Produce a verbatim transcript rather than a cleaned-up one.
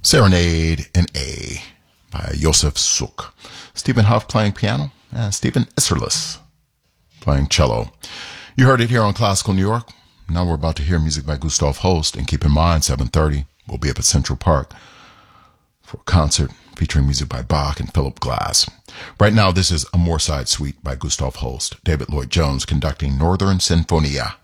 Serenade in A by Josef Suk. Stephen Huff playing piano and Stephen Isserlis playing cello. You heard it here on Classical New York. Now we're about to hear music by Gustav Holst. And keep in mind, seven thirty, we'll be up at Central Park for a concert featuring music by Bach and Philip Glass. Right now, this is a Moorside Suite by Gustav Holst. David Lloyd Jones conducting Northern Sinfonia.